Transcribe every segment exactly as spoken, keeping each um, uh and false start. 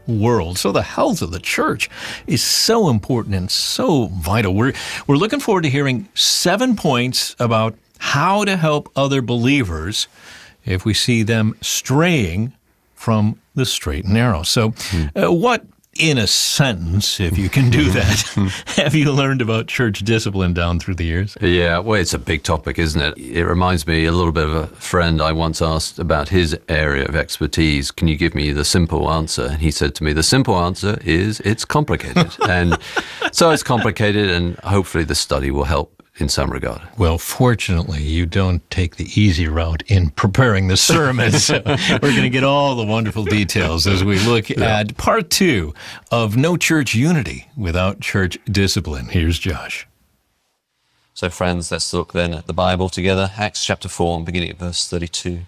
world. So the health of the church is so important and so vital. We're, we're looking forward to hearing seven points about how to help other believers if we see them straying from the straight and narrow. So uh, what, in a sentence, if you can do that, have you learned about church discipline down through the years? Yeah, well, it's a big topic, isn't it? It reminds me a little bit of a friend I once asked about his area of expertise. Can you give me the simple answer? And he said to me, the simple answer is it's complicated. And so it's complicated, and hopefully the study will help in some regard. Well, fortunately, you don't take the easy route in preparing the sermon. So we're going to get all the wonderful details as we look yeah. at part two of No Church Unity Without Church Discipline. Here's Josh. So friends, let's look then at the Bible together. Acts chapter four, beginning at verse thirty-two.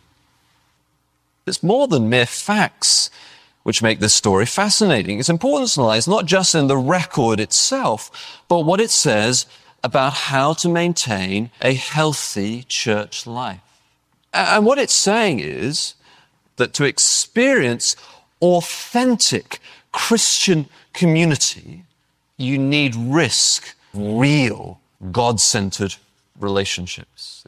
It's more than mere facts which make this story fascinating. Its importance lies not just in the record itself, but what it says about how to maintain a healthy church life. And what it's saying is that to experience authentic Christian community, you need risk, real, God-centered relationships.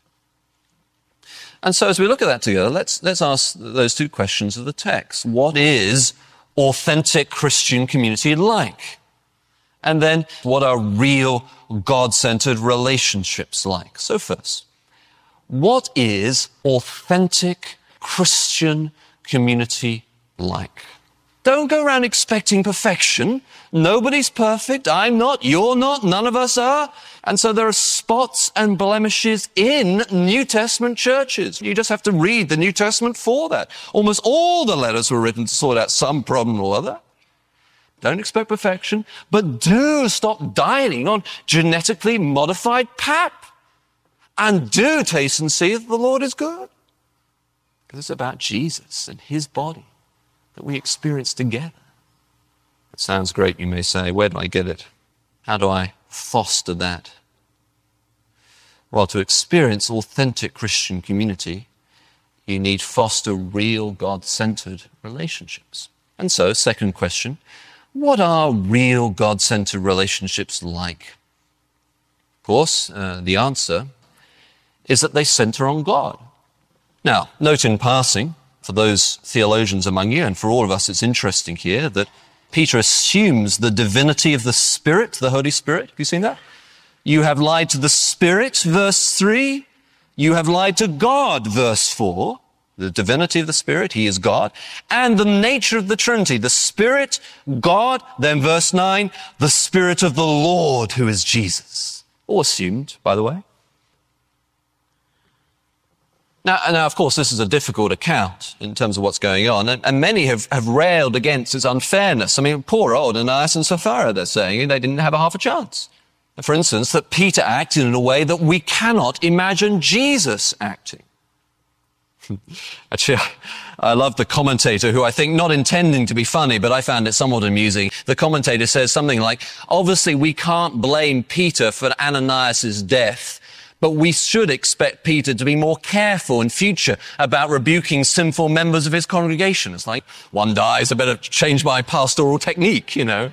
And so as we look at that together, let's, let's ask those two questions of the text. What is authentic Christian community like? And then, what are real God-centered relationships like? So first, what is authentic Christian community like? Don't go around expecting perfection. Nobody's perfect. I'm not, you're not, none of us are. And so there are spots and blemishes in New Testament churches. You just have to read the New Testament for that. Almost all the letters were written to sort out some problem or other. Don't expect perfection, but do stop dining on genetically modified pap. And do taste and see that the Lord is good. Because it's about Jesus and his body that we experience together. It sounds great, you may say. Where do I get it? How do I foster that? Well, to experience authentic Christian community, you need foster real God-centered relationships. And so, second question, what are real God-centered relationships like? Of course, uh, the answer is that they center on God. Now, note in passing, for those theologians among you, and for all of us, it's interesting here that Peter assumes the divinity of the Spirit, the Holy Spirit. Have you seen that? You have lied to the Spirit, verse three. You have lied to God, verse four. The divinity of the Spirit, he is God, and the nature of the Trinity, the Spirit, God, then verse nine, the Spirit of the Lord, who is Jesus. All assumed, by the way. Now, now, of course, this is a difficult account in terms of what's going on, and, and many have, have railed against its unfairness. I mean, poor old Ananias and Sapphira, they're saying, they didn't have a half a chance. For instance, that Peter acted in a way that we cannot imagine Jesus acting. Actually, I love the commentator who I think, not intending to be funny, but I found it somewhat amusing. The commentator says something like, obviously we can't blame Peter for Ananias' death, but we should expect Peter to be more careful in future about rebuking sinful members of his congregation. It's like, one dies, I better change my pastoral technique, you know.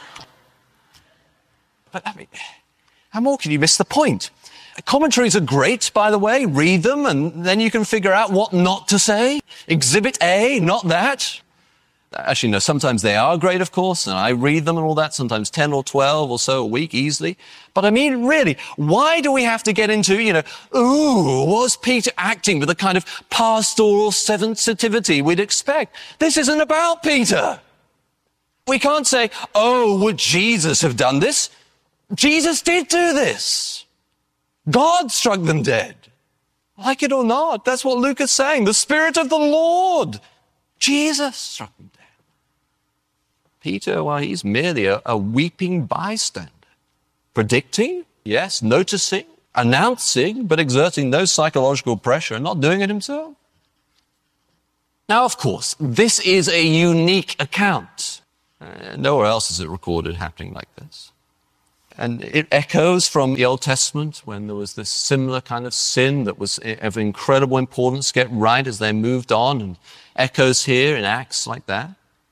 But I mean, how more can you miss the point? Commentaries are great, by the way. Read them, and then you can figure out what not to say. Exhibit A, not that. Actually, no, sometimes they are great, of course, and I read them and all that, sometimes ten or twelve or so a week easily. But I mean, really, why do we have to get into, you know, ooh, was Peter acting with the kind of pastoral sensitivity we'd expect? This isn't about Peter. We can't say, oh, would Jesus have done this? Jesus did do this. God struck them dead. Like it or not, that's what Luke is saying. The Spirit of the Lord, Jesus, struck them dead. Peter, well, he's merely a, a weeping bystander. Predicting, yes, noticing, announcing, but exerting no psychological pressure and not doing it himself. Now, of course, this is a unique account. Uh, nowhere else is it recorded happening like this. And it echoes from the Old Testament when there was this similar kind of sin that was of incredible importance to get right as they moved on, and echoes here in Acts like that.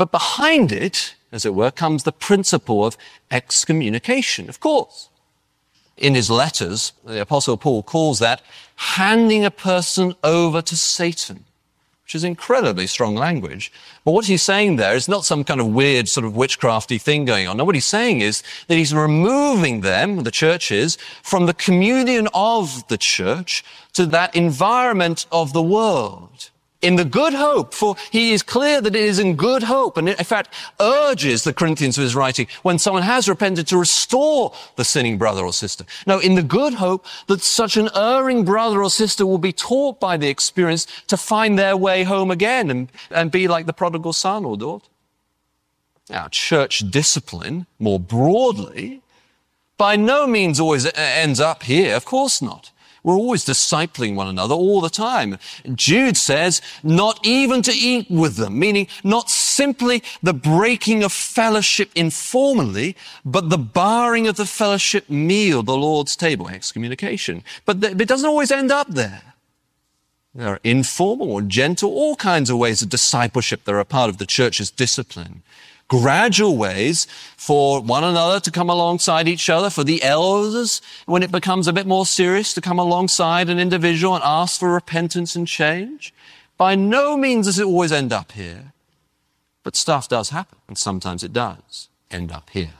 But behind it, as it were, comes the principle of excommunication, of course. In his letters, the Apostle Paul calls that handing a person over to Satan, which is incredibly strong language. But what he's saying there is not some kind of weird sort of witchcrafty thing going on. No, what he's saying is that he's removing them, the churches, from the communion of the church to that environment of the world. In the good hope, for he is clear that it is in good hope, and in fact urges the Corinthians of his writing, when someone has repented, to restore the sinning brother or sister. Now, in the good hope that such an erring brother or sister will be taught by the experience to find their way home again and, and be like the prodigal son or daughter. Now, church discipline, more broadly, by no means always ends up here, of course not. We're always discipling one another all the time. Jude says, not even to eat with them, meaning not simply the breaking of fellowship informally, but the barring of the fellowship meal, the Lord's table, excommunication. But it doesn't always end up there. There are informal or gentle, all kinds of ways of discipleship that are a part of the church's discipline. Gradual ways for one another to come alongside each other, for the elders, when it becomes a bit more serious, to come alongside an individual and ask for repentance and change. By no means does it always end up here, but stuff does happen, and sometimes it does end up here.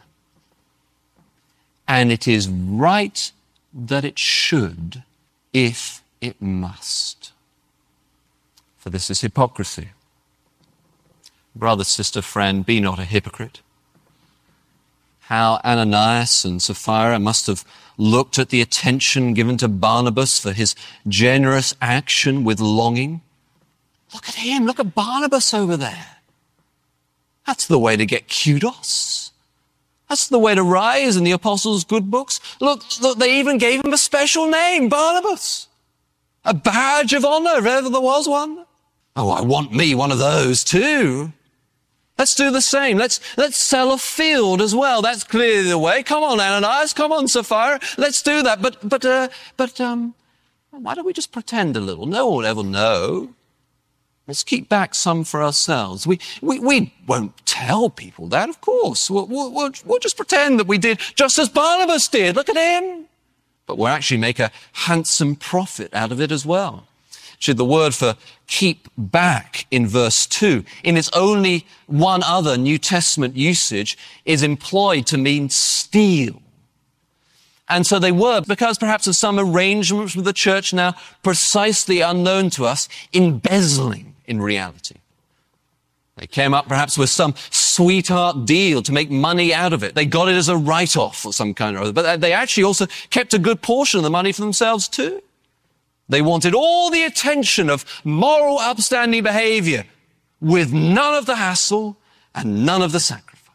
And it is right that it should, if it must. For this is hypocrisy. Brother, sister, friend, be not a hypocrite. How Ananias and Sapphira must have looked at the attention given to Barnabas for his generous action with longing. Look at him, look at Barnabas over there. That's the way to get kudos. That's the way to rise in the apostles' good books. Look, look, they even gave him a special name, Barnabas. A badge of honor, if ever there was one. Oh, I want me one of those too. Let's do the same. Let's, let's sell a field as well. That's clearly the way. Come on, Ananias. Come on, Sapphira. Let's do that. But, but, uh, but, um, why don't we just pretend a little? No one will ever know. Let's keep back some for ourselves. We, we, we won't tell people that, of course. We'll, we'll, we'll just pretend that we did just as Barnabas did. Look at him. But we'll actually make a handsome profit out of it as well. Actually, the word for keep back in verse two, in its only one other New Testament usage, is employed to mean steal. And so they were, because perhaps of some arrangements with the church now precisely unknown to us, embezzling in reality. They came up perhaps with some sweetheart deal to make money out of it. They got it as a write-off or some kind or other. But they actually also kept a good portion of the money for themselves too. They wanted all the attention of moral, upstanding behavior with none of the hassle and none of the sacrifice.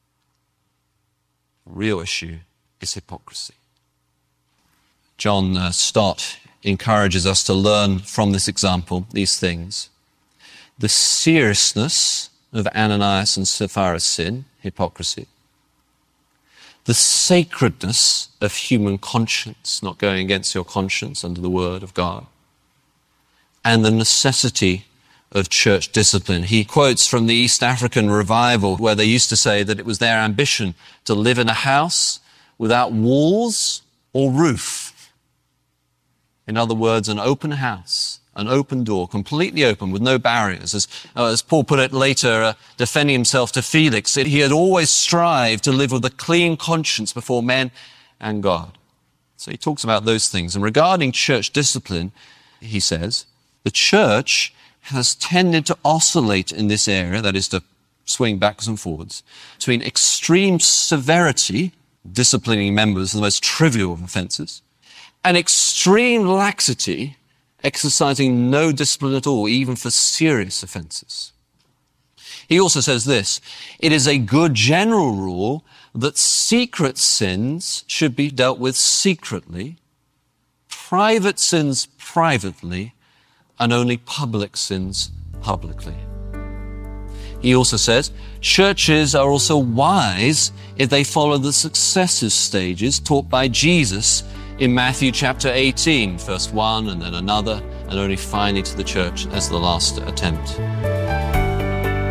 The real issue is hypocrisy. John uh, Stott encourages us to learn from this example these things. The seriousness of Ananias and Sapphira's sin, hypocrisy. The sacredness of human conscience, not going against your conscience under the word of God. And the necessity of church discipline. He quotes from the East African revival where they used to say that it was their ambition to live in a house without walls or roof. In other words, an open house, an open door, completely open with no barriers. As, uh, as Paul put it later, uh, defending himself to Felix, he had always strived to live with a clean conscience before men and God. So he talks about those things. And regarding church discipline, he says, the church has tended to oscillate in this area, that is to swing backwards and forwards, between extreme severity, disciplining members of the most trivial of offenses, and extreme laxity, exercising no discipline at all, even for serious offenses. He also says this, it is a good general rule that secret sins should be dealt with secretly, private sins privately, and only public sins publicly. He also says, churches are also wise if they follow the successive stages taught by Jesus in Matthew chapter eighteen, first one and then another, and only finally to the church as the last attempt.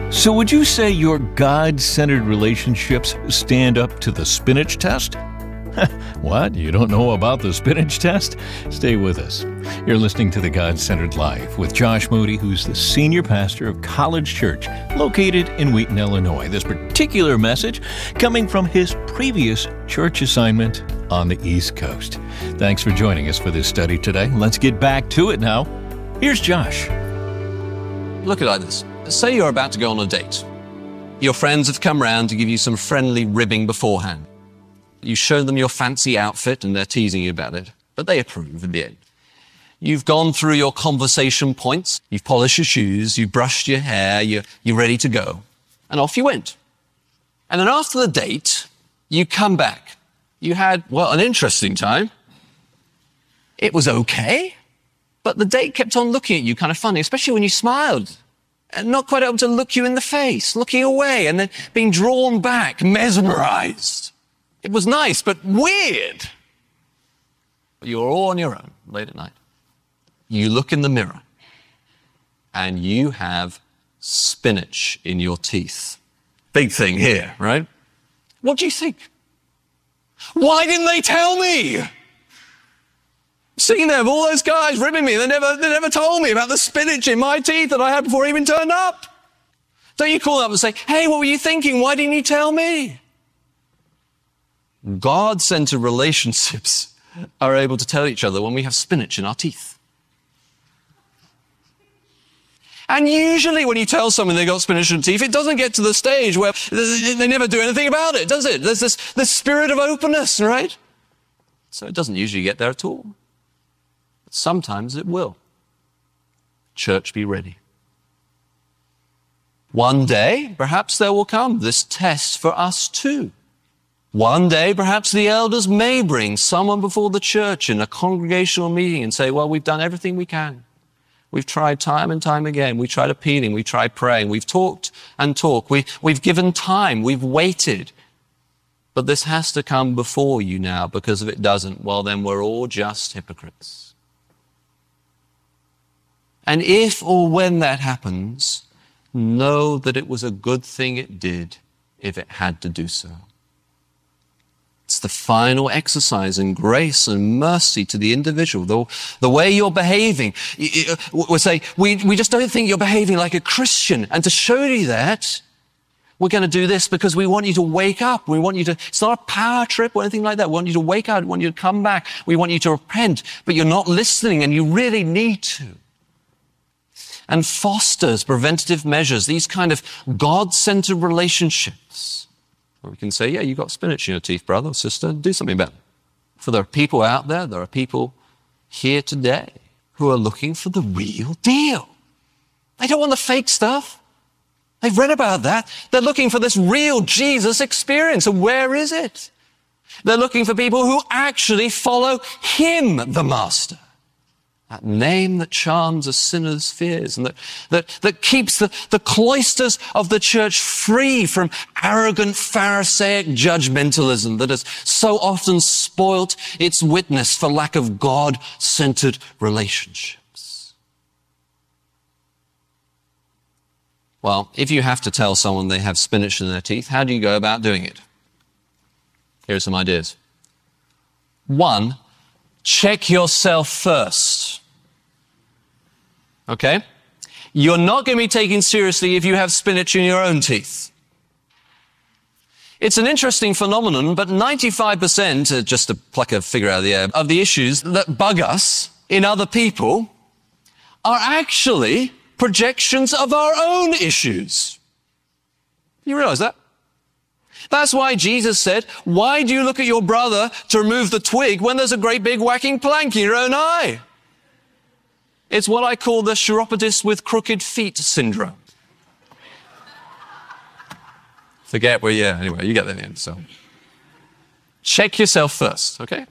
So would you say your God-centered relationships stand up to the spinach test? What? You don't know about the spinach test? Stay with us. You're listening to The God-Centered Life with Josh Moody, who's the senior pastor of College Church, located in Wheaton, Illinois. This particular message coming from his previous church assignment on the East Coast. Thanks for joining us for this study today. Let's get back to it now. Here's Josh. Look at it like this. Say you're about to go on a date. Your friends have come round to give you some friendly ribbing beforehand. You show them your fancy outfit and they're teasing you about it, but they approve in the end. You've gone through your conversation points, you've polished your shoes, you've brushed your hair, you're, you're ready to go, and off you went. And then after the date, you come back. You had, well, an interesting time. It was okay, but the date kept on looking at you kind of funny, especially when you smiled. And not quite able to look you in the face, looking away, and then being drawn back, mesmerized. It was nice, but weird. You were all on your own late at night. You look in the mirror, and you have spinach in your teeth. Big thing here, right? What do you think? Why didn't they tell me? Sitting there with all those guys ribbing me. They never, they never told me about the spinach in my teeth that I had before I even turned up. Don't you call up and say, hey, what were you thinking? Why didn't you tell me? God-centered relationships are able to tell each other when we have spinach in our teeth. And usually when you tell someone they got spinach in their teeth, it doesn't get to the stage where they never do anything about it, does it? There's this, this spirit of openness, right? So it doesn't usually get there at all. Sometimes it will. Church, be ready. One day, perhaps there will come this test for us too. One day, perhaps the elders may bring someone before the church in a congregational meeting and say, well, we've done everything we can. We've tried time and time again. We tried appealing. We tried praying. We've talked and talked. We, we've given time. We've waited. But this has to come before you now, because if it doesn't, well, then we're all just hypocrites. And if or when that happens, know that it was a good thing it did if it had to do so. It's the final exercise in grace and mercy to the individual. The, the way you're behaving, we'll say, we, we just don't think you're behaving like a Christian. And to show you that, we're going to do this because we want you to wake up. We want you to, it's not a power trip or anything like that. We want you to wake up. We want you to come back. We want you to repent, but you're not listening and you really need to. And fosters preventative measures, these kind of God-centered relationships. Where we can say, yeah, you got spinach in your teeth, brother or sister, do something about it. For there are people out there, there are people here today who are looking for the real deal. They don't want the fake stuff. They've read about that. They're looking for this real Jesus experience. And where is it? They're looking for people who actually follow him, the Master. That name that charms a sinner's fears and that, that, that keeps the, the cloisters of the church free from arrogant Pharisaic judgmentalism that has so often spoilt its witness for lack of God-centered relationships. Well, if you have to tell someone they have spinach in their teeth, how do you go about doing it? Here are some ideas. One, check yourself first. Okay? You're not going to be taken seriously if you have spinach in your own teeth. It's an interesting phenomenon, but ninety-five percent, uh, just to pluck a figure out of the air, of the issues that bug us in other people are actually projections of our own issues. You realize that? That's why Jesus said, why do you look at your brother to remove the twig when there's a great big whacking plank in your own eye? It's what I call the chiropodist with crooked feet syndrome. Forget where, yeah, anyway, you get that in. So check yourself first, okay?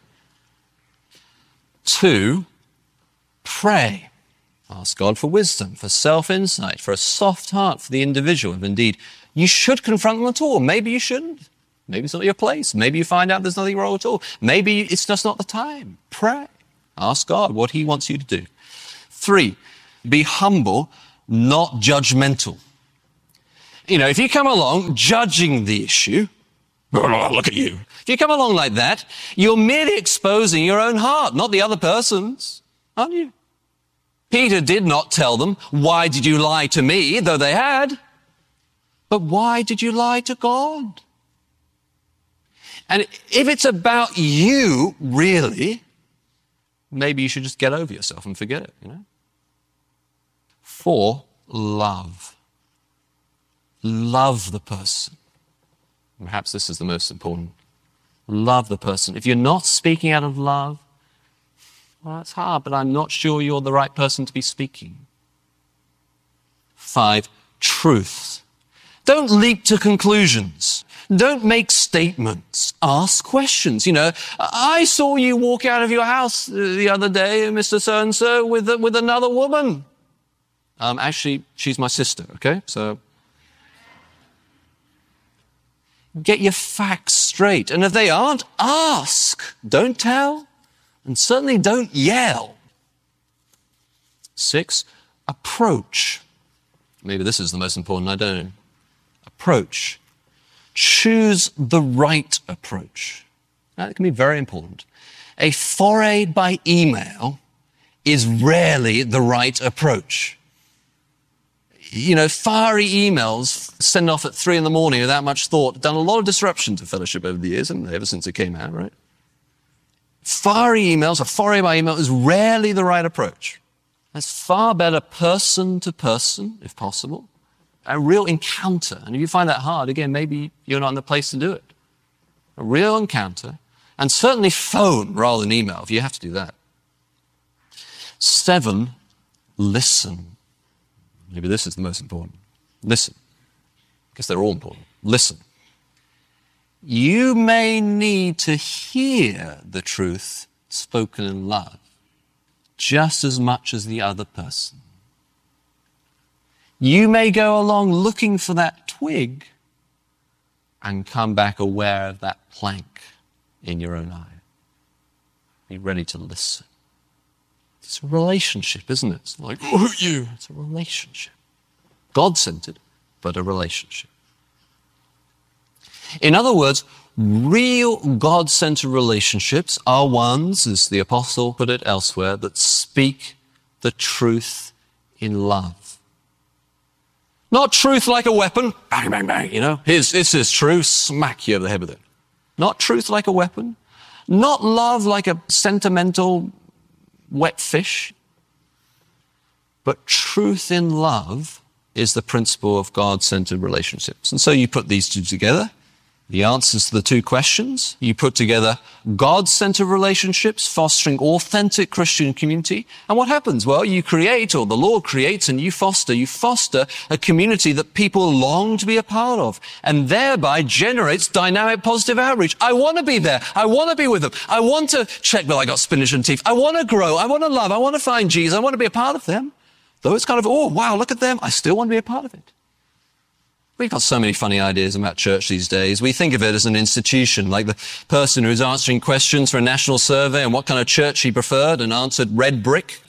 Two, pray. Ask God for wisdom, for self-insight, for a soft heart for the individual. If indeed you should confront them at all. Maybe you shouldn't. Maybe it's not your place. Maybe you find out there's nothing wrong at all. Maybe it's just not the time. Pray. Ask God what he wants you to do. Three, be humble, not judgmental. You know, if you come along judging the issue, look at you. If you come along like that, you're merely exposing your own heart, not the other person's, aren't you? Peter did not tell them, why did you lie to me, though they had, but why did you lie to God? And if it's about you, really, maybe you should just get over yourself and forget it, you know? For love. Love the person. Perhaps this is the most important. Love the person. If you're not speaking out of love, well, that's hard, but I'm not sure you're the right person to be speaking. Five, truth. Don't leap to conclusions. Don't make statements. Ask questions. You know, I saw you walk out of your house the other day, Mister So-and-so, with, with another woman. Um, actually, she's my sister, okay? So get your facts straight. And if they aren't, ask. Don't tell. And certainly don't yell. Six, approach. Maybe this is the most important, I don't know. Approach. Choose the right approach. That can be very important. A foray by email is rarely the right approach. You know, fiery emails sent off at three in the morning without much thought have done a lot of disruption to fellowship over the years, haven't they, ever since it came out, right? Fiery emails, a foray by email, is rarely the right approach. That's far better person to person, if possible. A real encounter. And if you find that hard, again, maybe you're not in the place to do it. A real encounter. And certainly phone rather than email, if you have to do that. Seven, listen. Maybe this is the most important. Listen. I guess they're all important. Listen. You may need to hear the truth spoken in love just as much as the other person. You may go along looking for that twig and come back aware of that plank in your own eye. Be ready to listen. It's a relationship, isn't it? It's like, oh, you. It's a relationship. God-centered, but a relationship. In other words, real God-centered relationships are ones, as the apostle put it elsewhere, that speak the truth in love. Not truth like a weapon, bang, bang, bang, you know. Here's, this is true, smack you over the head with it. Not truth like a weapon. Not love like a sentimental wet fish. But truth in love is the principle of God-centered relationships. And so you put these two together, the answers to the two questions. You put together God-centered relationships, fostering authentic Christian community. And what happens? Well, you create, or the Lord creates, and you foster, you foster a community that people long to be a part of, and thereby generates dynamic positive outreach. I want to be there. I want to be with them. I want to check that I got spinach and teeth. I want to grow. I want to love. I want to find Jesus. I want to be a part of them. Though it's kind of, oh, wow, look at them. I still want to be a part of it. We've got so many funny ideas about church these days. We think of it as an institution, like the person who's answering questions for a national survey and what kind of church he preferred and answered red brick.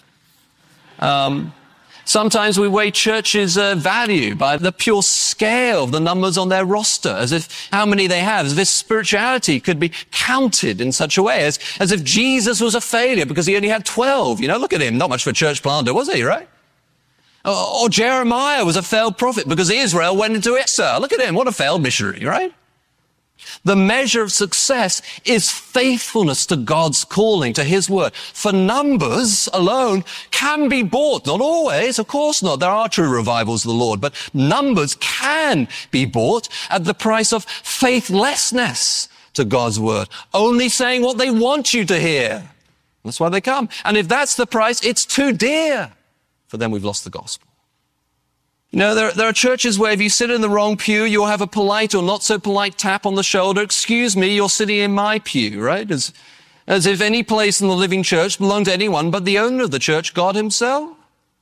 Um, sometimes we weigh churches' uh, value by the pure scale of the numbers on their roster, as if how many they have, as if spirituality could be counted in such a way, as, as if Jesus was a failure because he only had twelve. You know, look at him, not much of a church planter, was he, right? Or, or Jeremiah was a failed prophet because Israel went into exile. Look at him, what a failed missionary, right? The measure of success is faithfulness to God's calling, to his word. For numbers alone can be bought. Not always, of course not. There are true revivals of the Lord, but numbers can be bought at the price of faithlessness to God's word. Only saying what they want you to hear. That's why they come. And if that's the price, it's too dear. For them, we've lost the gospel. You know, there, there are churches where if you sit in the wrong pew, you'll have a polite or not so polite tap on the shoulder. Excuse me, you're sitting in my pew, right? As, as if any place in the living church belonged to anyone but the owner of the church, God himself.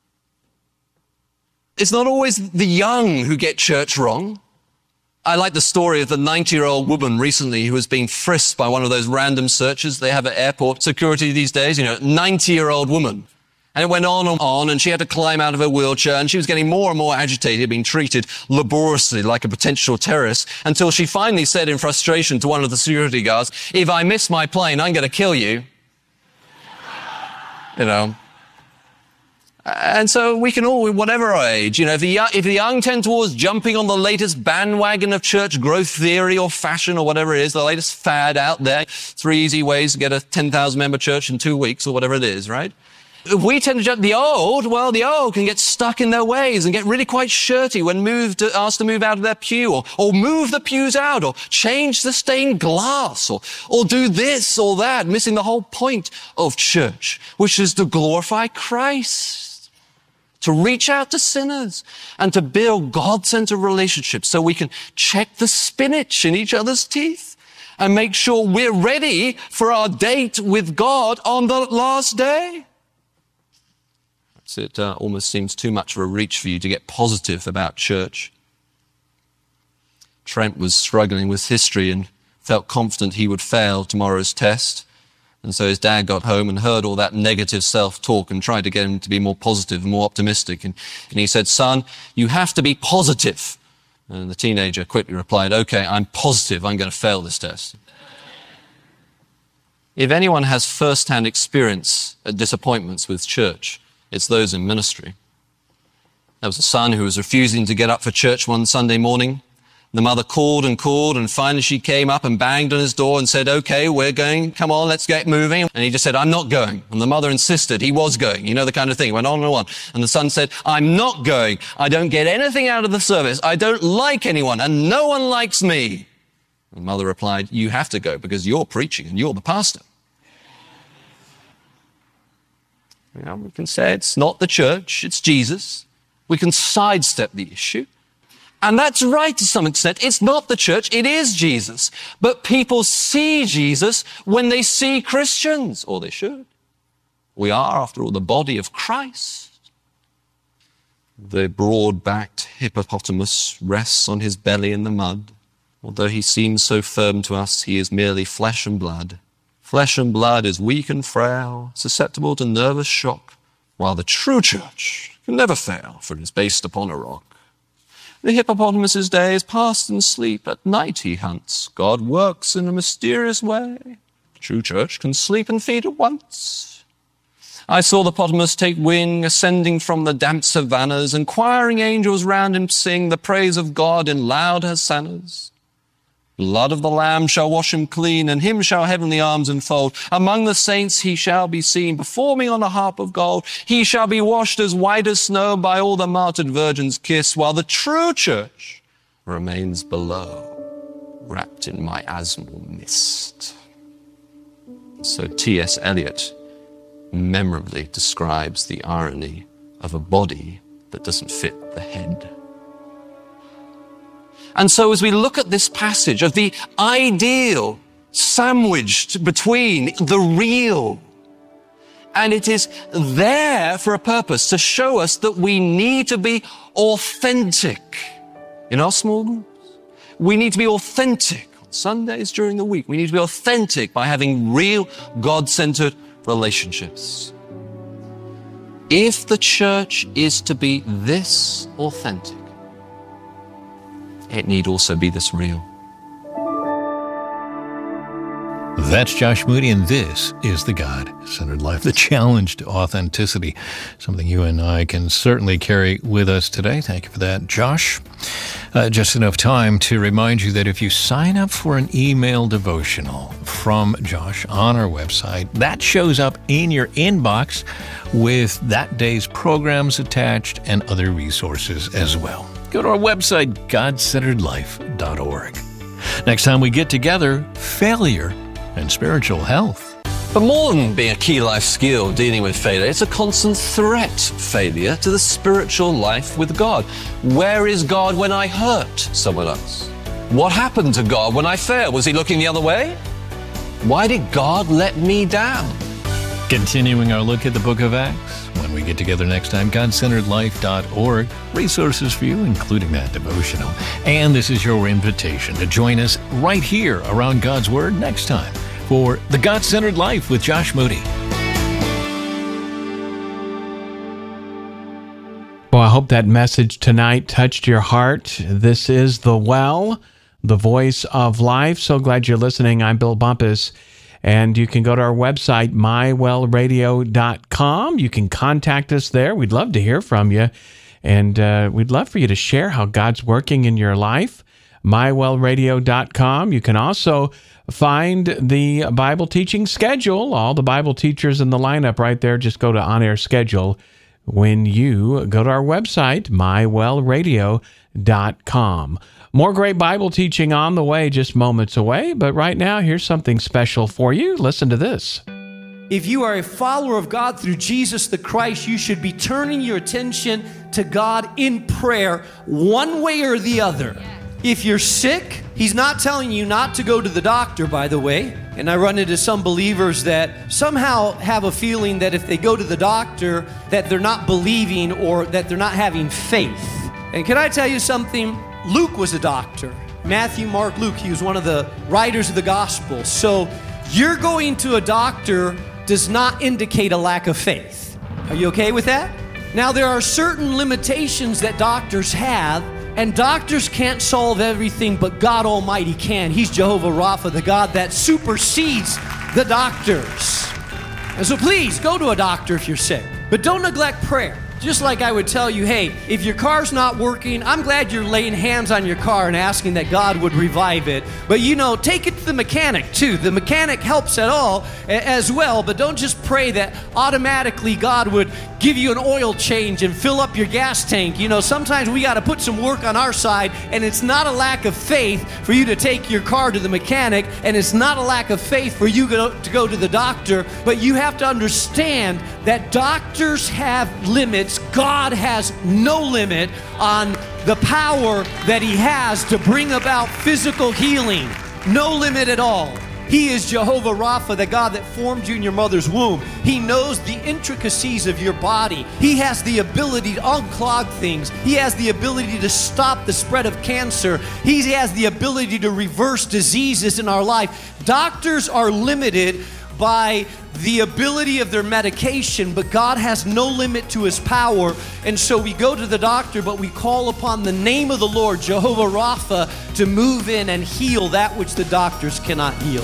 It's not always the young who get church wrong. I like the story of the ninety-year-old woman recently who was being frisked by one of those random searches they have at airport security these days. You know, ninety-year-old woman. And it went on and on, and she had to climb out of her wheelchair, and she was getting more and more agitated, being treated laboriously like a potential terrorist, until she finally said in frustration to one of the security guards, "If I miss my plane, I'm going to kill you." You know. And so we can all, whatever our age, you know, if the, young, if the young tend towards jumping on the latest bandwagon of church growth theory or fashion or whatever it is, the latest fad out there, three easy ways to get a ten thousand member church in two weeks or whatever it is, right? If we tend to jump the old, well, the old can get stuck in their ways and get really quite shirty when moved, asked to move out of their pew, or, or move the pews out, or change the stained glass, or, or do this or that, missing the whole point of church, which is to glorify Christ, to reach out to sinners, and to build God-centered relationships so we can check the spinach in each other's teeth and make sure we're ready for our date with God on the last day. It uh, almost seems too much of a reach for you to get positive about church. Trent was struggling with history and felt confident he would fail tomorrow's test. And so his dad got home and heard all that negative self-talk and tried to get him to be more positive and more optimistic. And, and he said, "Son, you have to be positive." And the teenager quickly replied, "Okay, I'm positive I'm going to fail this test." If anyone has first-hand experience at disappointments with church, it's those in ministry. There was a son who was refusing to get up for church one Sunday morning. The mother called and called, and finally she came up and banged on his door and said, "Okay, we're going. Come on, let's get moving." And he just said, "I'm not going." And the mother insisted he was going. You know the kind of thing. It went on and on. And the son said, "I'm not going. I don't get anything out of the service. I don't like anyone, and no one likes me." And the mother replied, "You have to go because you're preaching and you're the pastor." You know, we can say it's not the church, it's Jesus. We can sidestep the issue. And that's right to some extent. It's not the church, it is Jesus. But people see Jesus when they see Christians, or they should. We are, after all, the body of Christ. The broad-backed hippopotamus rests on his belly in the mud. Although he seems so firm to us, he is merely flesh and blood. Flesh and blood is weak and frail, susceptible to nervous shock, while the true church can never fail, for it is based upon a rock. The hippopotamus's day is passed in sleep. At night he hunts. God works in a mysterious way. The true church can sleep and feed at once. I saw the hippopotamus take wing, ascending from the damp savannas, and choiring angels round him sing the praise of God in loud hosannas. Blood of the Lamb shall wash him clean, and him shall heavenly arms enfold. Among the saints he shall be seen, performing on a harp of gold. He shall be washed as white as snow by all the martyred virgins' kiss, while the true church remains below, wrapped in miasmal mist. So T S Eliot memorably describes the irony of a body that doesn't fit the head. And so as we look at this passage of the ideal sandwiched between the real, and it is there for a purpose to show us that we need to be authentic in our small groups. We need to be authentic on Sundays during the week. We need to be authentic by having real God-centered relationships. If the church is to be this authentic, it need also be this real. That's Josh Moody, and this is the God-Centered Life, the challenge to authenticity, something you and I can certainly carry with us today. Thank you for that, Josh. Uh, just enough time to remind you that if you sign up for an email devotional from Josh on our website, that shows up in your inbox with that day's programs attached and other resources as well. Go to our website, god centered life dot org. Next time we get together, failure and spiritual health. But more than being a key life skill dealing with failure, it's a constant threat, failure, to the spiritual life with God. Where is God when I hurt someone else? What happened to God when I failed? Was he looking the other way? Why did God let me down? Continuing our look at the book of Acts, when we get together next time, god centered life dot org. Resources for you, including that devotional. And this is your invitation to join us right here around God's Word next time for The God-Centered Life with Josh Moody. Well, I hope that message tonight touched your heart. This is The Well, the voice of life. So glad you're listening. I'm Bill Bumpus, and you can go to our website, my well radio dot com. You can contact us there. We'd love to hear from you, and uh, we'd love for you to share how God's working in your life. my well radio dot com. You can also find the Bible teaching schedule, all the Bible teachers in the lineup right there. Just go to On Air Schedule when you go to our website, my well radio dot com. More great Bible teaching on the way, just moments away. But right now, here's something special for you. Listen to this. If you are a follower of God through Jesus the Christ, you should be turning your attention to God in prayer, one way or the other. If you're sick, He's not telling you not to go to the doctor, by the way. And I run into some believers that somehow have a feeling that if they go to the doctor, that they're not believing or that they're not having faith. And can I tell you something? Luke was a doctor. Matthew, Mark, Luke, he was one of the writers of the gospel. So you're going to a doctor does not indicate a lack of faith. Are you okay with that? Now, there are certain limitations that doctors have, and doctors can't solve everything, but God Almighty can. He's Jehovah Rapha, the God that supersedes the doctors. And so please, go to a doctor if you're sick, but don't neglect prayer. Just like I would tell you, hey, if your car's not working, I'm glad you're laying hands on your car and asking that God would revive it. But you know, take it to the mechanic too. The mechanic helps at all as well, but don't just pray that automatically God would give you an oil change and fill up your gas tank. You know, sometimes we got to put some work on our side, and it's not a lack of faith for you to take your car to the mechanic, and it's not a lack of faith for you go, to go to the doctor, but you have to understand that doctors have limits. God has no limit on the power that He has to bring about physical healing. No limit at all. He is Jehovah Rapha, the God that formed you in your mother's womb. He knows the intricacies of your body. He has the ability to unclog things. He has the ability to stop the spread of cancer. He has the ability to reverse diseases in our life. Doctors are limited by the ability of their medication, but God has no limit to His power. And so we go to the doctor, but we call upon the name of the Lord, Jehovah Rapha, to move in and heal that which the doctors cannot heal.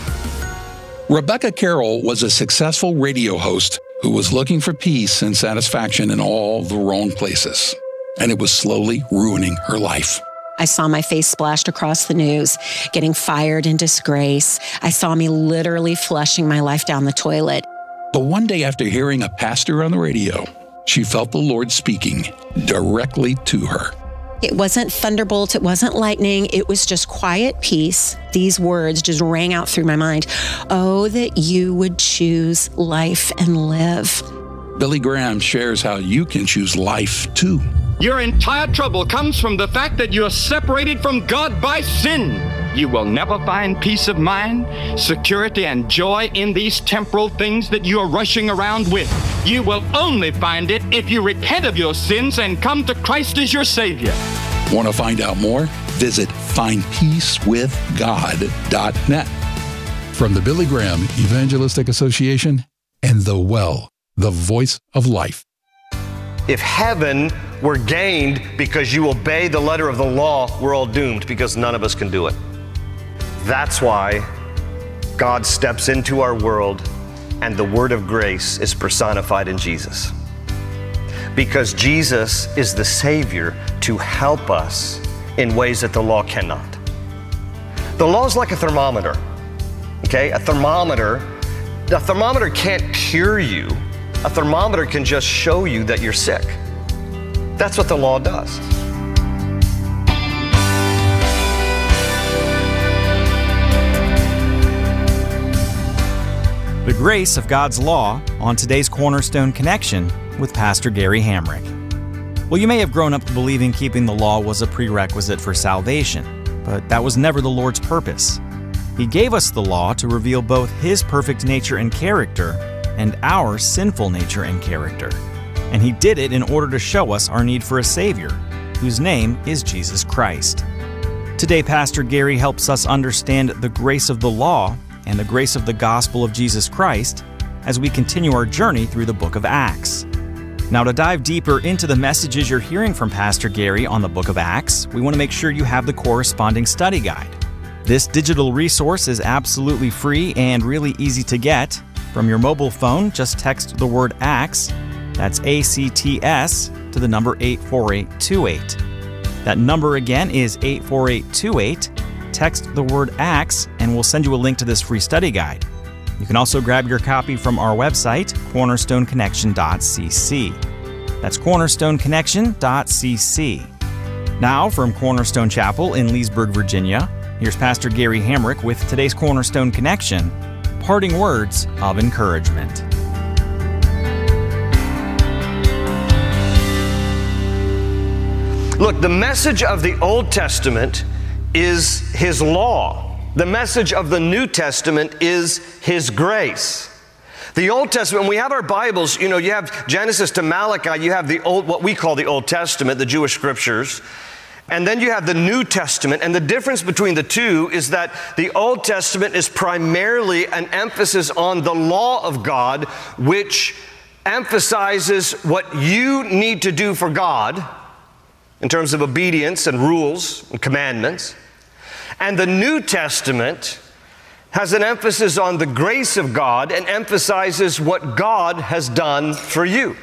Rebecca Carroll was a successful radio host who was looking for peace and satisfaction in all the wrong places, and it was slowly ruining her life. I saw my face splashed across the news, getting fired in disgrace. I saw me literally flushing my life down the toilet. But one day after hearing a pastor on the radio, she felt the Lord speaking directly to her. It wasn't thunderbolt, it wasn't lightning, it was just quiet peace. These words just rang out through my mind. Oh, that you would choose life and live. Billy Graham shares how you can choose life too. Your entire trouble comes from the fact that you are separated from God by sin. You will never find peace of mind, security, and joy in these temporal things that you are rushing around with. You will only find it if you repent of your sins and come to Christ as your Savior. Want to find out more? Visit find peace with god dot net. From the Billy Graham Evangelistic Association and The Well, the voice of life. If heaven were gained because you obey the letter of the law, we're all doomed because none of us can do it. That's why God steps into our world and the word of grace is personified in Jesus. Because Jesus is the Savior to help us in ways that the law cannot. The law is like a thermometer, okay? A thermometer, a thermometer can't cure you. A thermometer can just show you that you're sick. That's what the law does. The grace of God's law on today's Cornerstone Connection with Pastor Gary Hamrick. Well, you may have grown up believing keeping the law was a prerequisite for salvation, but that was never the Lord's purpose. He gave us the law to reveal both His perfect nature and character and our sinful nature and character. And He did it in order to show us our need for a Savior, whose name is Jesus Christ. Today, Pastor Gary helps us understand the grace of the law and the grace of the gospel of Jesus Christ as we continue our journey through the book of Acts. Now, to dive deeper into the messages you're hearing from Pastor Gary on the book of Acts, we want to make sure you have the corresponding study guide. This digital resource is absolutely free and really easy to get. From your mobile phone, just text the word Acts, that's A C T S, to the number eight four eight two eight. That number again is eight four eight two eight. Text the word Acts, and we'll send you a link to this free study guide. You can also grab your copy from our website, cornerstone connection dot c c. That's cornerstone connection dot c c. Now, from Cornerstone Chapel in Leesburg, Virginia, here's Pastor Gary Hamrick with today's Cornerstone Connection, parting words of encouragement. Look, the message of the Old Testament is His law. The message of the New Testament is His grace. The Old Testament, when we have our Bibles, you know, you have Genesis to Malachi, you have the old, what we call the Old Testament, the Jewish scriptures, and then you have the New Testament. And the difference between the two is that the Old Testament is primarily an emphasis on the law of God, which emphasizes what you need to do for God in terms of obedience and rules and commandments. And the New Testament has an emphasis on the grace of God and emphasizes what God has done for you.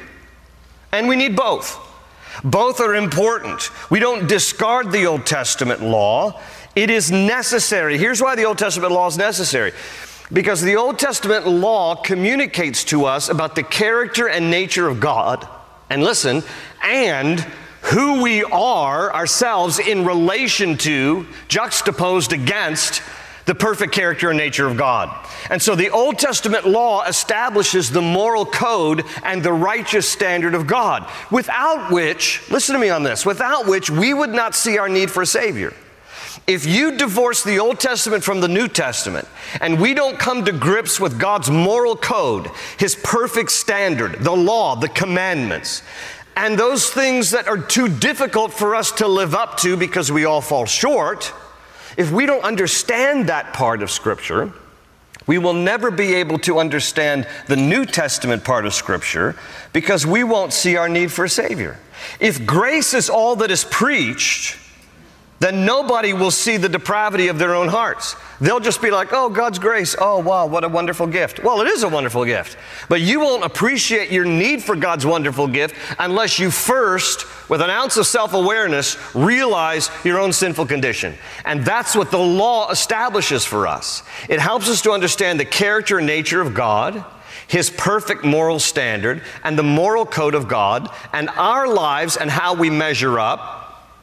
And we need both. Both are important. We don't discard the Old Testament law. It is necessary. Here's why the Old Testament law is necessary. Because the Old Testament law communicates to us about the character and nature of God. And listen, and who we are ourselves in relation to, juxtaposed against, the perfect character and nature of God. And so the Old Testament law establishes the moral code and the righteous standard of God, without which, listen to me on this, without which we would not see our need for a Savior. If you divorce the Old Testament from the New Testament, and we don't come to grips with God's moral code, His perfect standard, the law, the commandments, and those things that are too difficult for us to live up to because we all fall short, if we don't understand that part of Scripture, we will never be able to understand the New Testament part of Scripture because we won't see our need for a Savior. If grace is all that is preached, then nobody will see the depravity of their own hearts. They'll just be like, oh, God's grace. Oh, wow, what a wonderful gift. Well, it is a wonderful gift. But you won't appreciate your need for God's wonderful gift unless you first, with an ounce of self-awareness, realize your own sinful condition. And that's what the law establishes for us. It helps us to understand the character and nature of God, His perfect moral standard, and the moral code of God, and our lives and how we measure up,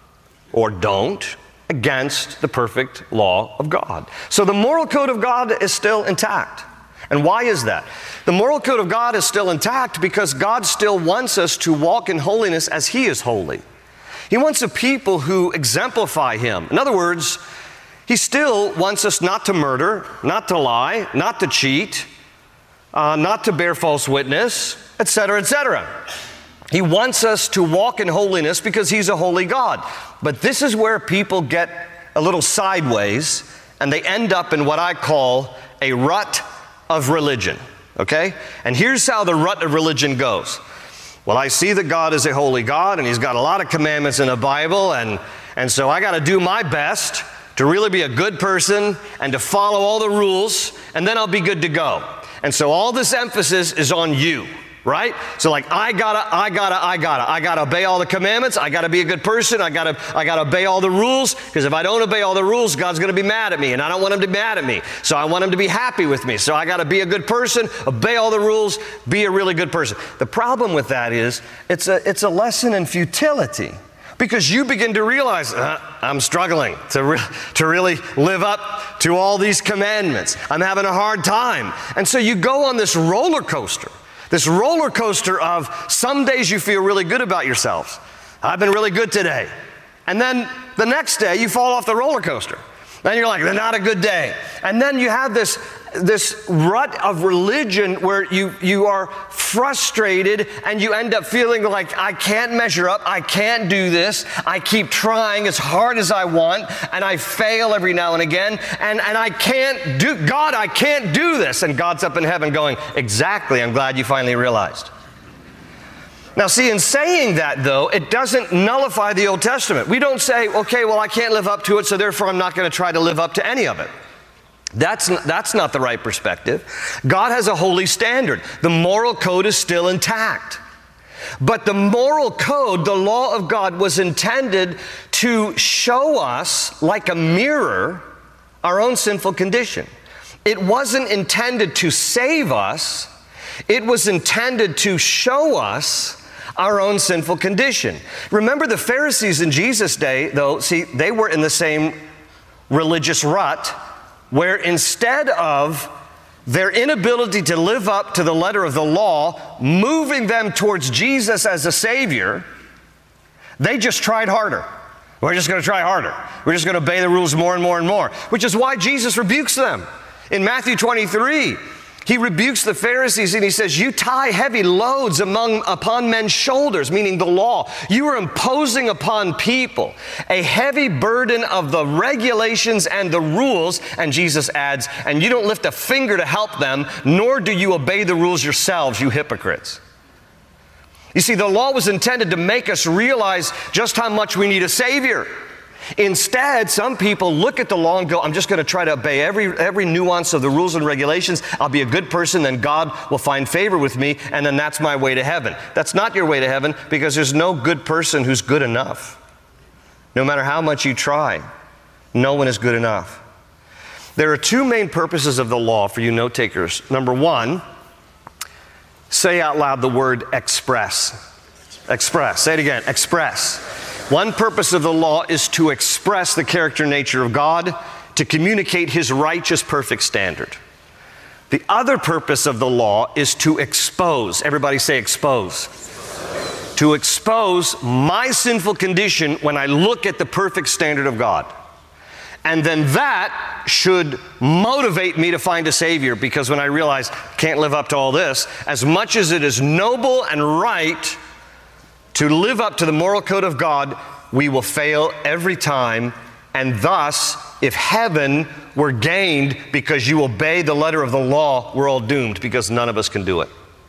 or don't, against the perfect law of God. So the moral code of God is still intact. And why is that? The moral code of God is still intact because God still wants us to walk in holiness as He is holy. He wants a people who exemplify Him. In other words, He still wants us not to murder, not to lie, not to cheat, uh, not to bear false witness, et cetera, et cetera. He wants us to walk in holiness because He's a holy God. But this is where people get a little sideways and they end up in what I call a rut of religion, okay? And here's how the rut of religion goes. Well, I see that God is a holy God and He's got a lot of commandments in the Bible, and, and so I got to do my best to really be a good person and to follow all the rules, and then I'll be good to go. And so all this emphasis is on you. Right? So like, I gotta, I gotta, I gotta, I gotta obey all the commandments. I gotta be a good person. I gotta, I gotta obey all the rules. Because if I don't obey all the rules, God's gonna be mad at me, and I don't want Him to be mad at me. So I want Him to be happy with me. So I gotta be a good person, obey all the rules, be a really good person. The problem with that is, it's a, it's a lesson in futility. Because you begin to realize, uh, I'm struggling to, re- to really live up to all these commandments. I'm having a hard time. And so you go on this roller coaster. This roller coaster of some days you feel really good about yourself. I've been really good today. And then the next day you fall off the roller coaster. Then you're like, not a good day. And then you have this, this rut of religion where you, you are frustrated and you end up feeling like, I can't measure up, I can't do this, I keep trying as hard as I want, and I fail every now and again, and, and I can't do, God, I can't do this. And God's up in heaven going, exactly, I'm glad you finally realized. Now, see, in saying that, though, it doesn't nullify the Old Testament. We don't say, okay, well, I can't live up to it, so therefore I'm not going to try to live up to any of it. That's, that's not the right perspective. God has a holy standard. The moral code is still intact. But the moral code, the law of God, was intended to show us, like a mirror, our own sinful condition. It wasn't intended to save us. It was intended to show us our own sinful condition. Remember, the Pharisees in Jesus' day, though, see, they were in the same religious rut where instead of their inability to live up to the letter of the law moving them towards Jesus as a Savior, they just tried harder. We're just going to try harder. We're just going to obey the rules more and more and more, which is why Jesus rebukes them. In Matthew twenty-three, he rebukes the Pharisees and he says, you tie heavy loads among, upon men's shoulders, meaning the law. You are imposing upon people a heavy burden of the regulations and the rules. And Jesus adds, and you don't lift a finger to help them, nor do you obey the rules yourselves, you hypocrites. You see, the law was intended to make us realize just how much we need a Savior. Instead, some people look at the law and go, I'm just going to try to obey every, every nuance of the rules and regulations. I'll be a good person, then God will find favor with me, and then that's my way to heaven. That's not your way to heaven, because there's no good person who's good enough. No matter how much you try, no one is good enough. There are two main purposes of the law for you note takers. Number one, say out loud the word express. Express. Say it again. Express. One purpose of the law is to express the character and nature of God, to communicate His righteous, perfect standard. The other purpose of the law is to expose. Everybody say expose. To expose my sinful condition when I look at the perfect standard of God. And then that should motivate me to find a Savior, because when I realize I can't live up to all this, as much as it is noble and right to live up to the moral code of God, we will fail every time. And thus, if heaven were gained because you obey the letter of the law, we're all doomed, because none of us can do it.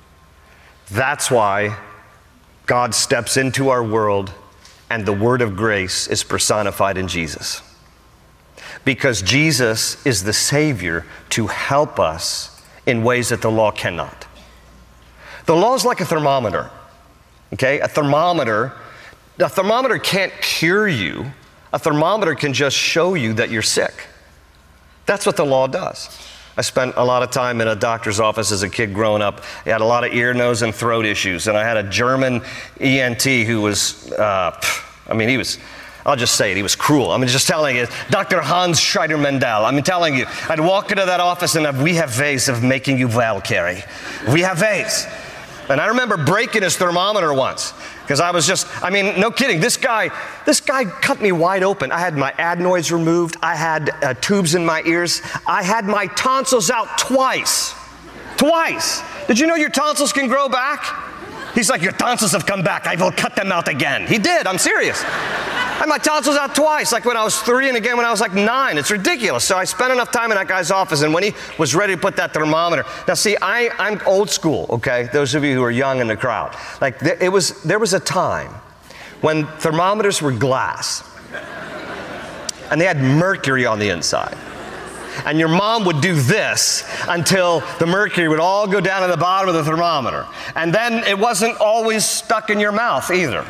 That's why God steps into our world and the word of grace is personified in Jesus. Because Jesus is the Savior to help us in ways that the law cannot. The law is like a thermometer. Okay, a thermometer, a thermometer can't cure you. A thermometer can just show you that you're sick. That's what the law does. I spent a lot of time in a doctor's office as a kid growing up. I had a lot of ear, nose, and throat issues. And I had a German E N T who was, uh, I mean, he was, I'll just say it, he was cruel. I mean, just telling you, Doctor Hans Schreider-Mendel. I'm telling you, I'd walk into that office and we have ways of making you well, Carrie. We have ways. And I remember breaking his thermometer once, because I was just, I mean, no kidding, this guy, this guy cut me wide open. I had my adenoids removed. I had uh, tubes in my ears. I had my tonsils out twice. Twice. Did you know your tonsils can grow back? He's like, your tonsils have come back. I will cut them out again. He did. I'm serious. I had my tonsils out twice, like when I was three and again when I was like nine. It's ridiculous. So I spent enough time in that guy's office, and when he was ready to put that thermometer. Now see, I, I'm old school, okay? Those of you who are young in the crowd. Like th- it was, there was a time when thermometers were glass, and they had mercury on the inside. And your mom would do this until the mercury would all go down to the bottom of the thermometer. And then it wasn't always stuck in your mouth either.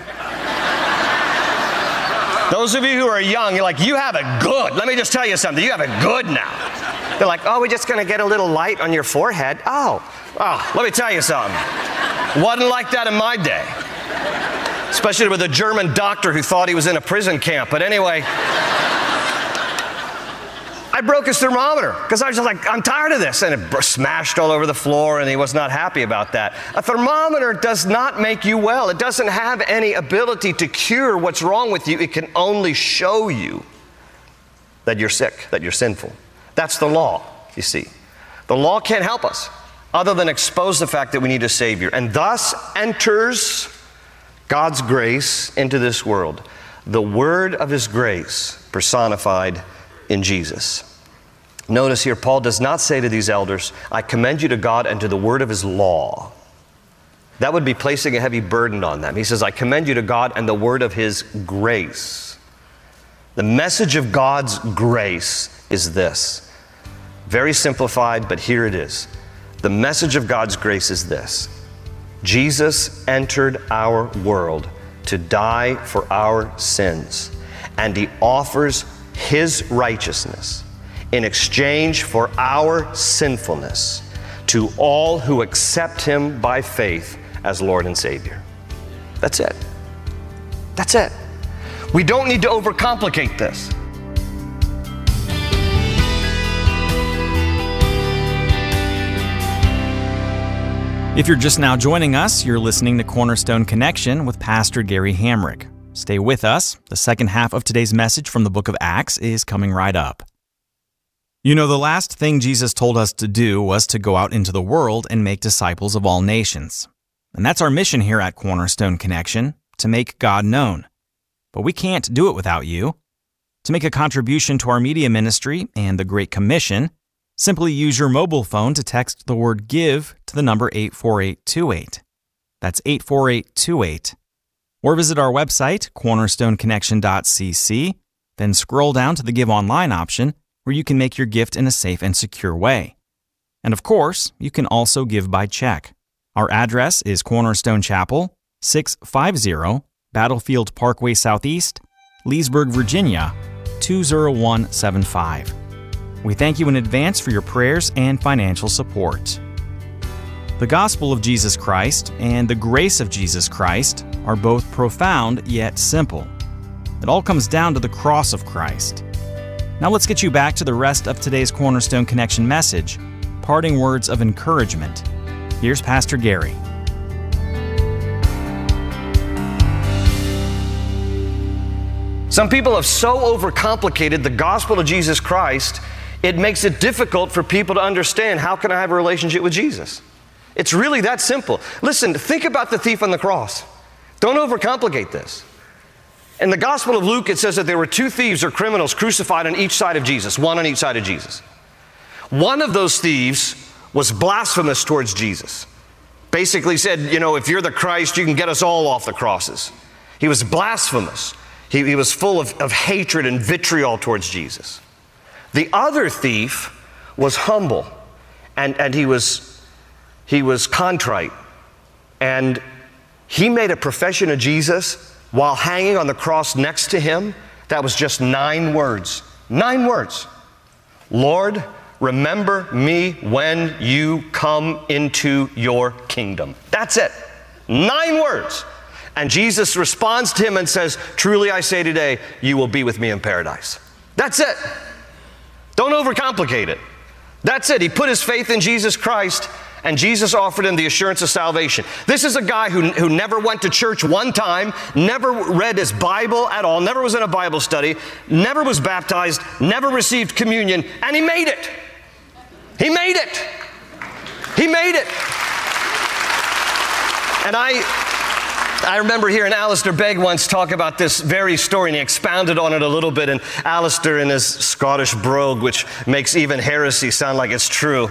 Those of you who are young, you're like, you have it good. Let me just tell you something. You have it good now. They're like, oh, we're just going to get a little light on your forehead. Oh, oh, let me tell you something. Wasn't like that in my day. Especially with a German doctor who thought he was in a prison camp. But anyway, I broke his thermometer because I was just like, I'm tired of this. And it smashed all over the floor, and he was not happy about that. A thermometer does not make you well. It doesn't have any ability to cure what's wrong with you. It can only show you that you're sick, that you're sinful. That's the law, you see. The law can't help us other than expose the fact that we need a Savior. And thus enters God's grace into this world. The word of His grace personified in Jesus. Notice here, Paul does not say to these elders, I commend you to God and to the word of His law. that would be placing a heavy burden on them. He says, I commend you to God and the word of his grace. The message of God's grace is this. Very simplified, but here it is. The message of God's grace is this. Jesus entered our world to die for our sins, and he offers his righteousness in exchange for our sinfulness to all who accept him by faith as Lord and Savior. That's it. That's it. We don't need to overcomplicate this. If you're just now joining us, you're listening to Cornerstone Connection with Pastor Gary Hamrick. Stay with us. The second half of today's message from the book of Acts is coming right up. You know, the last thing Jesus told us to do was to go out into the world and make disciples of all nations. And that's our mission here at Cornerstone Connection, to make God known. But we can't do it without you. To make a contribution to our media ministry and the Great Commission, simply use your mobile phone to text the word GIVE to the number eight four eight two eight. That's eight four eight two eight. Or visit our website, cornerstone connection dot c c, then scroll down to the Give Online option where you can make your gift in a safe and secure way. And of course, you can also give by check. Our address is Cornerstone Chapel, six fifty Battlefield Parkway Southeast, Leesburg, Virginia, two zero one seven five. We thank you in advance for your prayers and financial support. The gospel of Jesus Christ and the grace of Jesus Christ are both profound yet simple. It all comes down to the cross of Christ. Now let's get you back to the rest of today's Cornerstone Connection message, parting words of encouragement. Here's Pastor Gary. Some people have so overcomplicated the gospel of Jesus Christ, it makes it difficult for people to understand, how can I have a relationship with Jesus? It's really that simple. Listen, think about the thief on the cross. Don't overcomplicate this. In the Gospel of Luke, it says that there were two thieves or criminals crucified on each side of Jesus, one on each side of Jesus. One of those thieves was blasphemous towards Jesus. Basically said, you know, if you're the Christ, you can get us all off the crosses. He was blasphemous. He, he was full of, of hatred and vitriol towards Jesus. The other thief was humble, and, and he was, he was contrite. And he made a profession of Jesus while hanging on the cross next to him. That was just nine words. Nine words. Lord, remember me when you come into your kingdom. That's it. Nine words. And Jesus responds to him and says, truly I say today, you will be with me in paradise. That's it. Don't overcomplicate it. That's it. He put his faith in Jesus Christ, and Jesus offered him the assurance of salvation. This is a guy who, who never went to church one time, never read his Bible at all, never was in a Bible study, never was baptized, never received communion, and he made it. He made it. He made it. And I... I remember hearing Alistair Begg once talk about this very story, and he expounded on it a little bit, and Alistair in his Scottish brogue, which makes even heresy sound like it's true.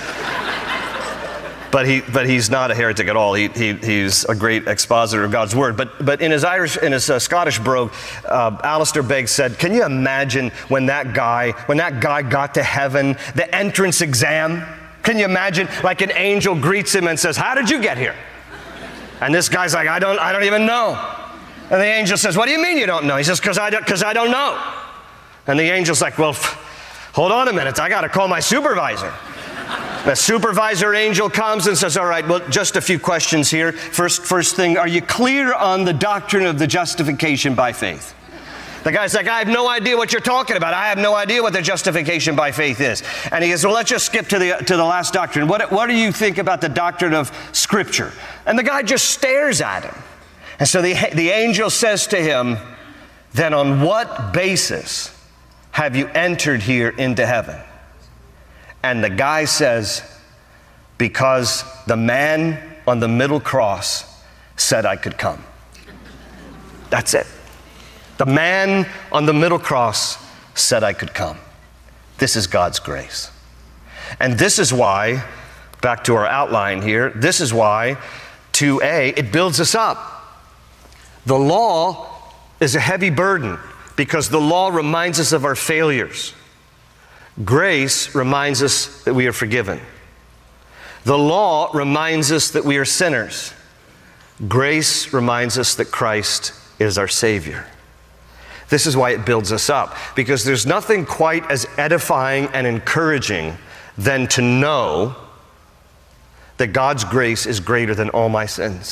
But he, but he's not a heretic at all. He, he, he's a great expositor of God's word. But, but in his Irish, in his uh, Scottish brogue, uh, Alistair Begg said, "Can you imagine when that guy, when that guy got to heaven, the entrance exam? Can you imagine, like an angel greets him and says, 'How did you get here?' And this guy's like, I don't, I don't even know." And the angel says, "What do you mean you don't know?" He says, because I, don't, because I don't know. And the angel's like, "Well, f- hold on a minute. I got to call my supervisor." The supervisor angel comes and says, "All right, well, just a few questions here. First, first thing, are you clear on the doctrine of the justification by faith?" The guy's like, "I have no idea what you're talking about. I have no idea what the justification by faith is." And he goes, "Well, let's just skip to the to the last doctrine. What, what do you think about the doctrine of Scripture?" And the guy just stares at him. And so the, the angel says to him, "Then on what basis have you entered here into heaven?" And the guy says, "Because the man on the middle cross said I could come." That's it. The man on the middle cross said I could come. This is God's grace. And this is why, back to our outline here, this is why two a, it builds us up. The law is a heavy burden because the law reminds us of our failures. Grace reminds us that we are forgiven. The law reminds us that we are sinners. Grace reminds us that Christ is our Savior. This is why it builds us up, because there's nothing quite as edifying and encouraging than to know that God's grace is greater than all my sins.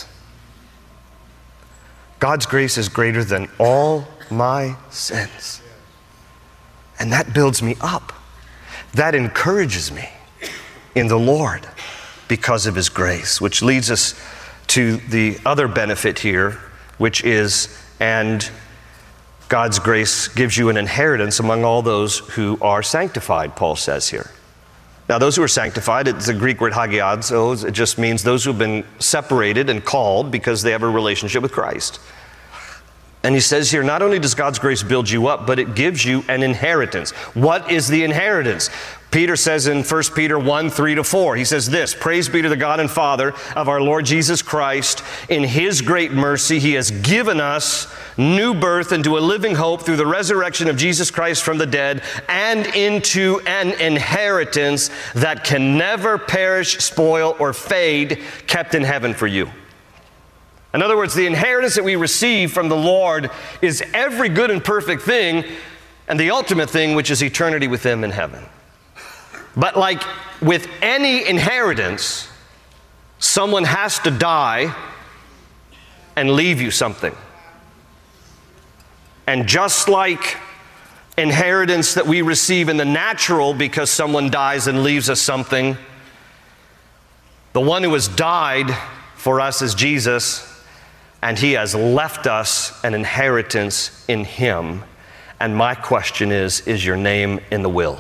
God's grace is greater than all my sins. And that builds me up. That encourages me in the Lord because of His grace, which leads us to the other benefit here, which is, and God's grace gives you an inheritance among all those who are sanctified, Paul says here. Now, those who are sanctified, it's the Greek word hagiadzo. It just means those who have been separated and called because they have a relationship with Christ. And he says here, not only does God's grace build you up, but it gives you an inheritance. What is the inheritance? Peter says in First Peter one, three to four, he says this, "Praise be to the God and Father of our Lord Jesus Christ. In His great mercy, He has given us new birth into a living hope through the resurrection of Jesus Christ from the dead and into an inheritance that can never perish, spoil, or fade, kept in heaven for you." In other words, the inheritance that we receive from the Lord is every good and perfect thing and the ultimate thing, which is eternity with Him in heaven. But like with any inheritance, someone has to die and leave you something. And just like inheritance that we receive in the natural because someone dies and leaves us something, the one who has died for us is Jesus, and He has left us an inheritance in Him. And my question is, is your name in the will?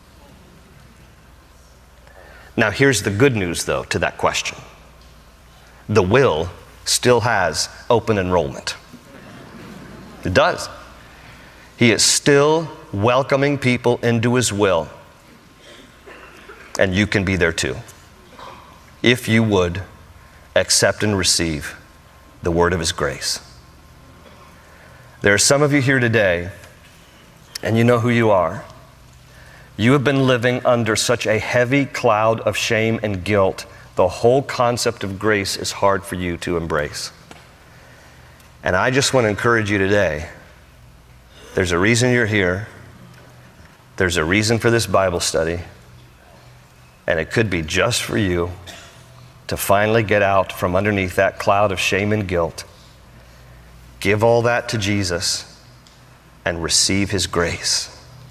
Now, here's the good news, though, to that question. The will still has open enrollment. It does. He is still welcoming people into His will. And you can be there too, if you would accept and receive the word of His grace. There are some of you here today, and you know who you are. You have been living under such a heavy cloud of shame and guilt, the whole concept of grace is hard for you to embrace. And I just want to encourage you today, there's a reason you're here. There's a reason for this Bible study. And it could be just for you to finally get out from underneath that cloud of shame and guilt. Give all that to Jesus and receive His grace.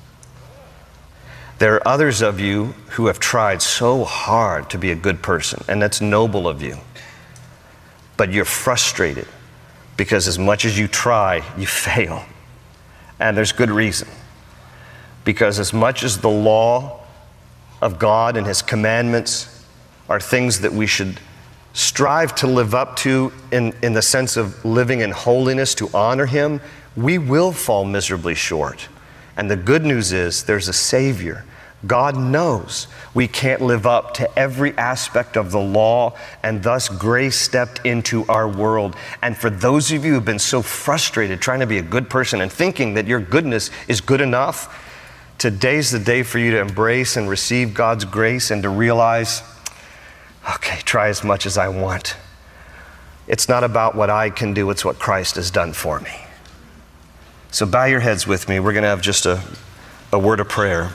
There are others of you who have tried so hard to be a good person, and that's noble of you. But you're frustrated because as much as you try, you fail. And there's good reason. Because as much as the law of God and His commandments are things that we should strive to live up to in, in the sense of living in holiness to honor Him, we will fall miserably short. And the good news is there's a Savior. God knows we can't live up to every aspect of the law, and thus grace stepped into our world. And for those of you who've been so frustrated trying to be a good person and thinking that your goodness is good enough, today's the day for you to embrace and receive God's grace and to realize, okay, try as much as I want. It's not about what I can do, it's what Christ has done for me. So bow your heads with me. We're going to have just a, a word of prayer.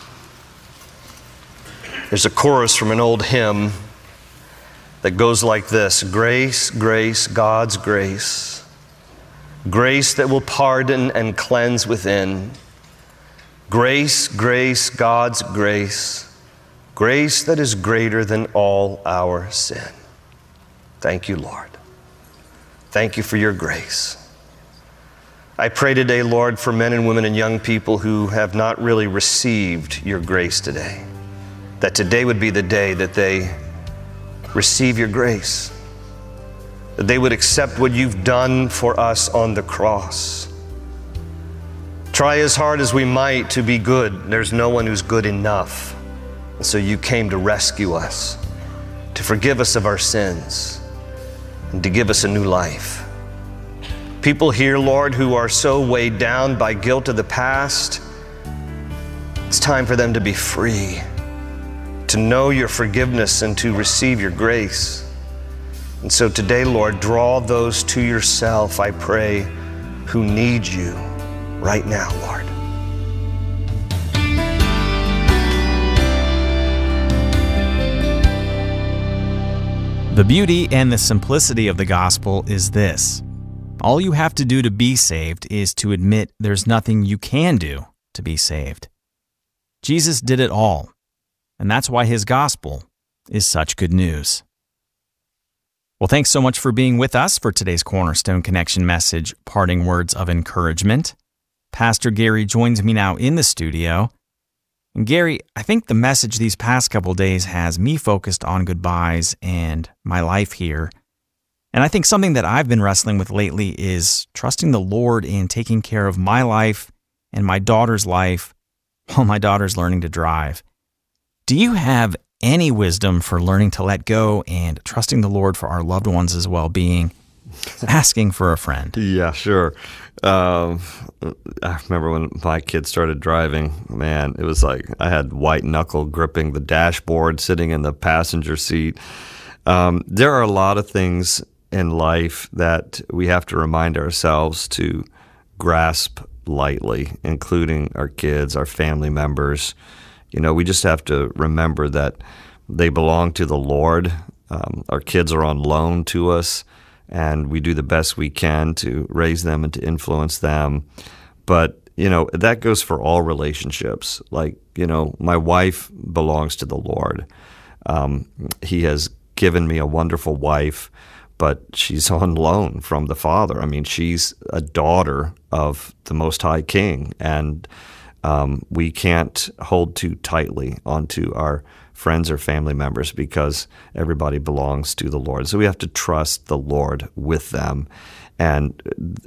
There's a chorus from an old hymn that goes like this: grace, grace, God's grace, grace that will pardon and cleanse within. Grace, grace, God's grace, grace that is greater than all our sin. Thank you, Lord. Thank you for your grace. I pray today, Lord, for men and women and young people who have not really received your grace today, that today would be the day that they receive your grace, that they would accept what you've done for us on the cross. Try as hard as we might to be good, there's no one who's good enough. And so you came to rescue us, to forgive us of our sins, and to give us a new life. People here, Lord, who are so weighed down by guilt of the past, it's time for them to be free, to know your forgiveness and to receive your grace. And so today, Lord, draw those to yourself, I pray, who need you right now, Lord. The beauty and the simplicity of the gospel is this. All you have to do to be saved is to admit there's nothing you can do to be saved. Jesus did it all, and that's why his gospel is such good news. Well, thanks so much for being with us for today's Cornerstone Connection message, Parting Words of Encouragement. Pastor Gary joins me now in the studio. And Gary, I think the message these past couple days has me focused on goodbyes and my life here. And I think something that I've been wrestling with lately is trusting the Lord in taking care of my life and my daughter's life while my daughter's learning to drive. Do you have any wisdom for learning to let go and trusting the Lord for our loved ones' well-being? Asking for a friend. Yeah, sure. Um, I remember when my kids started driving, man, it was like I had white knuckle gripping the dashboard, sitting in the passenger seat. Um, there are a lot of things in life that we have to remind ourselves to grasp lightly, including our kids, our family members. You know, we just have to remember that they belong to the Lord. Um, our kids are on loan to us, and we do the best we can to raise them and to influence them. But, you know, that goes for all relationships. Like, you know, my wife belongs to the Lord. Um, he has given me a wonderful wife, but she's on loan from the Father. I mean, she's a daughter of the Most High King, and um, we can't hold too tightly onto our friends or family members because everybody belongs to the Lord. So we have to trust the Lord with them. And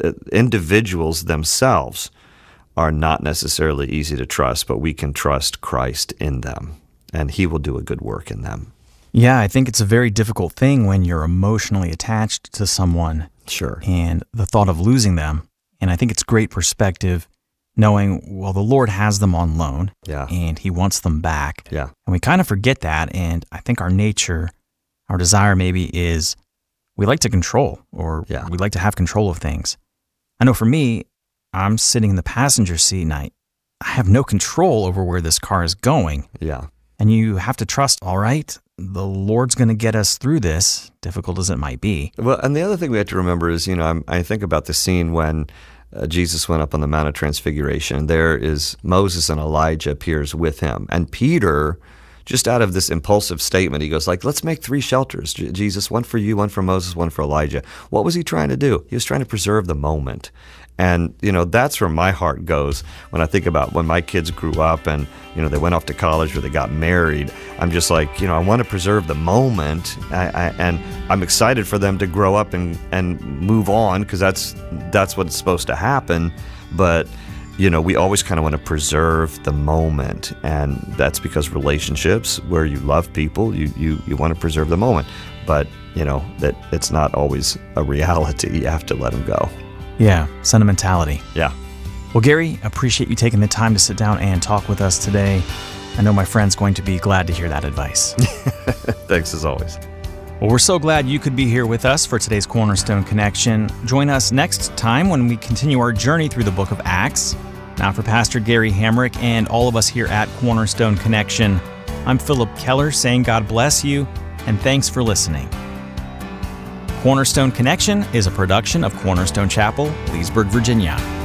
individuals themselves are not necessarily easy to trust, but we can trust Christ in them, and he will do a good work in them. Yeah, I think it's a very difficult thing when you're emotionally attached to someone. Sure. And the thought of losing them. And I think it's great perspective knowing, well, the Lord has them on loan, yeah, and he wants them back. Yeah. And we kind of forget that, and I think our nature, our desire maybe is we like to control, or yeah. we like to have control of things. I know for me, I'm sitting in the passenger seat, and I, I have no control over where this car is going. Yeah. And you have to trust, all right, the Lord's going to get us through this, difficult as it might be. Well, and the other thing we have to remember is, you know, I'm, I think about the scene when Uh, Jesus went up on the Mount of Transfiguration. There is Moses and Elijah appears with him. And Peter, just out of this impulsive statement, he goes like, let's make three shelters. J- Jesus, one for you, one for Moses, one for Elijah. What was he trying to do? He was trying to preserve the moment. And, you know, that's where my heart goes when I think about when my kids grew up and, you know, they went off to college or they got married. I'm just like, you know, I want to preserve the moment. I, I, and I'm excited for them to grow up and, and move on because that's, that's what's supposed to happen. But, you know, we always kind of want to preserve the moment. And that's because relationships where you love people, you, you, you want to preserve the moment. But, you know, that it's not always a reality. You have to let them go. Yeah, sentimentality. Yeah. Well, Gary, appreciate you taking the time to sit down and talk with us today. I know my friend's going to be glad to hear that advice. Thanks as always. Well, we're so glad you could be here with us for today's Cornerstone Connection. Join us next time when we continue our journey through the book of Acts. Now for Pastor Gary Hamrick and all of us here at Cornerstone Connection, I'm Philip Keller saying God bless you and thanks for listening. Cornerstone Connection is a production of Cornerstone Chapel, Leesburg, Virginia.